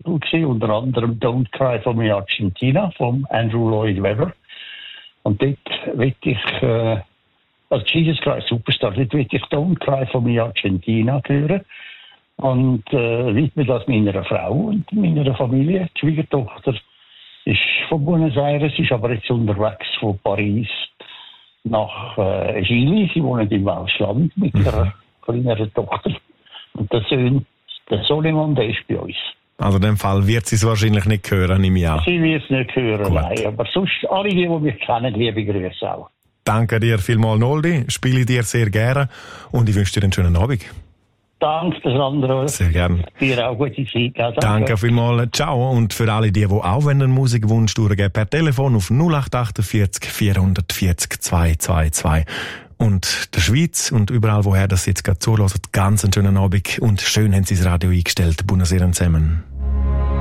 Titel gewesen, unter anderem Don't Cry for Me Argentina von Andrew Lloyd Webber. Und dort will ich, also Jesus Christ Superstar, dort will ich Don't Cry for Me Argentina hören. Und widme das meiner Frau und meiner Familie. Die Schwiegertochter ist von Buenos Aires, ist aber jetzt unterwegs von Paris nach Chile. Sie wohnen im Ausland mit ihrer kleineren Tochter. Und der Sohn, der Solimon, der ist bei uns. Also in dem Fall wird sie es wahrscheinlich nicht hören, nehme ich an. Sie wird es nicht hören, Gut. nein. Aber sonst, alle, die mich kennen, liebe Grüße auch. Danke dir vielmals, Noldi. Spiele dir sehr gerne und ich wünsche dir einen schönen Abend. Danke, Sandro. Sehr gerne. Dir auch gute Zeit. Ja, Danke vielmals. Ciao. Und für alle die auch einen Musikwunsch durchgeben, per Telefon auf 0848 440 222. Und der Schweiz und überall, woher das jetzt gerade zuhört, ganz einen schönen Abend und schön haben Sie das Radio eingestellt. Buonasera zusammen.